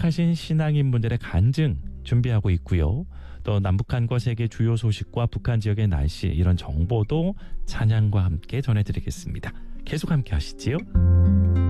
참석하신 신앙인분들의 간증 준비하고 있고요. 또 남북한과 세계 주요 소식과 북한 지역의 날씨 이런 정보도 찬양과 함께 전해드리겠습니다. 계속 함께 하시지요.